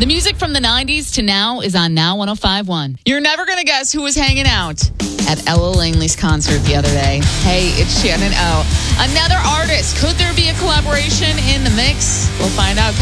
The music from the 90s to now is on Now 105.1. You're never going to guess who was hanging out at Ella Langley's concert the other day. Hey, it's Shannon O. Another artist. Could there be a collaboration in the mix? We'll find out.